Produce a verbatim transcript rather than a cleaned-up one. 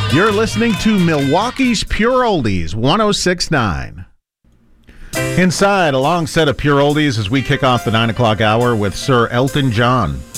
You're listening to Milwaukee's Pure Oldies, one oh six point nine. Inside, a long set of Pure Oldies as we kick off the nine o'clock hour with Sir Elton John.